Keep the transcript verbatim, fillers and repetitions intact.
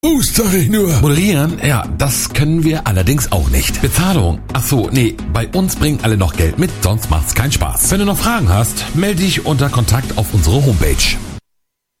Oh, sag ich nur. Moderieren? Ja, das können wir allerdings auch nicht. Bezahlung? Ach so, nee, bei uns bringen alle noch Geld mit, sonst macht's keinen Spaß. Wenn du noch Fragen hast, melde dich unter Kontakt auf unsere Homepage.